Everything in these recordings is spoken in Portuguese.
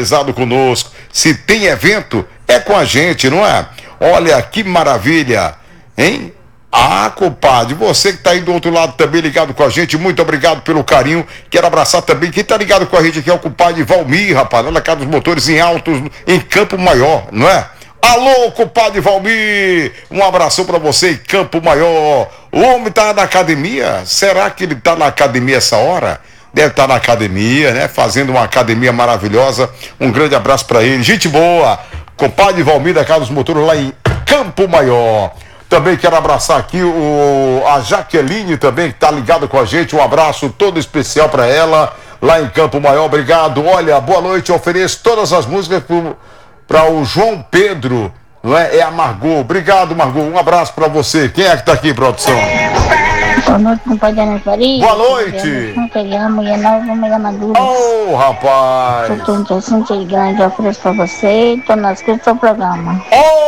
sintonizado conosco. Se tem evento, é com a gente, não é? Olha que maravilha, hein? Ah, compadre, você que tá aí do outro lado também ligado com a gente, muito obrigado pelo carinho. Quero abraçar também quem tá ligado com a gente aqui é o compadre Valmir, rapaz, lá na Casa dos Motores em Altos, em Campo Maior, não é? Alô, compadre Valmir, um abração pra você em Campo Maior. O homem tá na academia? Será que ele tá na academia essa hora? Deve estar na academia, né? Fazendo uma academia maravilhosa. Um grande abraço pra ele, gente boa. Compadre Valmir da Casa dos Motores lá em Campo Maior. Também quero abraçar aqui a Jaqueline também, que está ligada com a gente. Um abraço todo especial para ela, lá em Campo Maior. Obrigado. Olha, boa noite. Eu ofereço todas as músicas para o João Pedro, não é? É a Margot. Obrigado, Margot. Um abraço para você. Quem é que está aqui, produção? Boa noite, compadre Ana Faria. Boa noite. Mulher nova, mulher madura. Oh, rapaz. Sou interessante grande, eu ofereço para você. Estou na escuta do seu programa.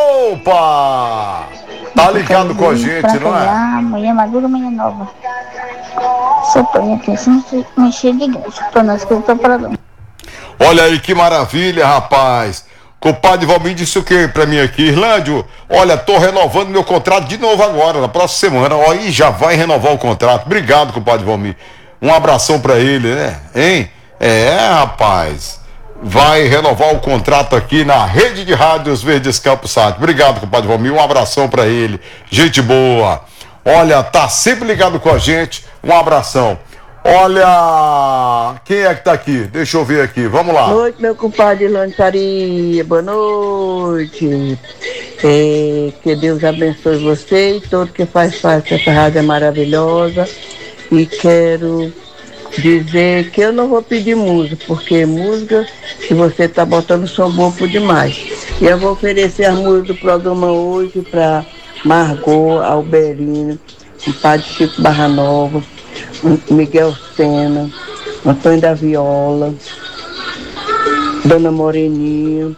Opa! Tá ligado com a gente, não é? Mulher madura, mulher nova. Sou interessante, mexer de igreja. Estou na escuta do seu programa. Olha aí que maravilha, rapaz. Compadre Valmir disse o que pra mim aqui? Irlândio, olha, tô renovando meu contrato de novo agora, na próxima semana. Ó, e já vai renovar o contrato. Obrigado, compadre Valmir. Um abração pra ele, né? Hein? É, rapaz. Vai renovar o contrato aqui na Rede de Rádios Verdes Campos Sat. Obrigado, compadre Valmir. Um abração pra ele. Gente boa. Olha, tá sempre ligado com a gente. Um abração. Olha, quem é que tá aqui? Deixa eu ver aqui, vamos lá. Boa noite, meu compadre Ilane Faria, boa noite. Que Deus abençoe você e todo que faz parte dessa rádio é maravilhosa. E quero dizer que eu não vou pedir música, porque música, se você tá botando som bom por demais. E eu vou oferecer as músicas do programa hoje para Margot, Alberino, compadre Chico Barra Nova, Miguel Sena, Antônio da Viola, Dona Moreninha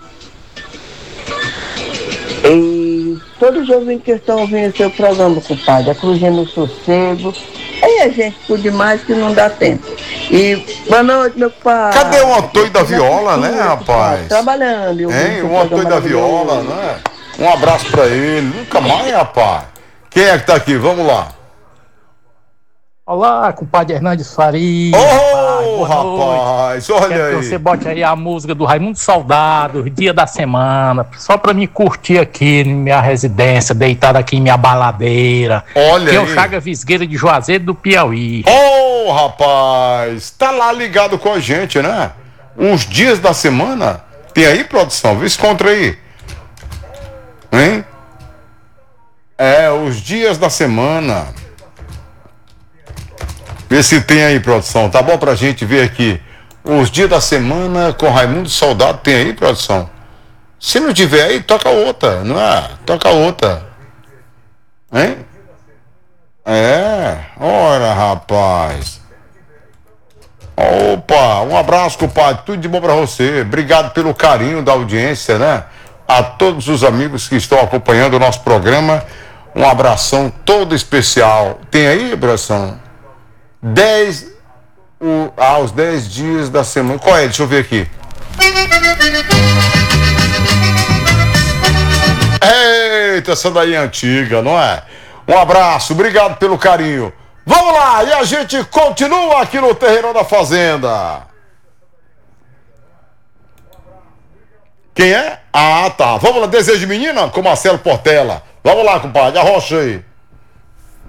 e todos os ouvintes que estão ouvindo o seu programa, compadre, a Cruzinha no Sossego. Aí a gente por demais que não dá tempo. E boa noite, meu pai. Cadê o Antônio da Viola, né, rapaz? Trabalhando. Hein, o Antônio da Viola, né? Um abraço pra ele. Nunca mais, rapaz. Quem é que tá aqui? Vamos lá. Olá, compadre Hernandes Faria. Oh, rapaz, olha Quero aí. que você bote aí a música do Raimundo Soldado, Dia da Semana, só pra me curtir aqui na minha residência, deitado aqui em minha baladeira. Olha que aí. é o Chaga Visgueira de Juazeiro do Piauí. Oh, rapaz, tá lá ligado com a gente, né? Os dias da semana. Tem aí, produção? Vê se contra aí. Hein? É, os dias da semana. Vê se tem aí, produção. Tá bom pra gente ver aqui. Os dias da semana com Raimundo Soldado. Tem aí, produção? Se não tiver aí, toca outra, não é? Toca outra. Hein? É, ora, rapaz. Opa, um abraço, compadre. Tudo de bom pra você. Obrigado pelo carinho da audiência, né? A todos os amigos que estão acompanhando o nosso programa. Um abração todo especial. Tem aí, abração? Aos 10 dias da semana. Qual é? Deixa eu ver aqui. Eita, essa daí é antiga, não é? Um abraço, obrigado pelo carinho. Vamos lá, e a gente continua aqui no Terreirão da Fazenda. Quem é? Ah, tá. Vamos lá, Desejo de Menina com Marcelo Portela. Vamos lá, compadre, arrocha aí.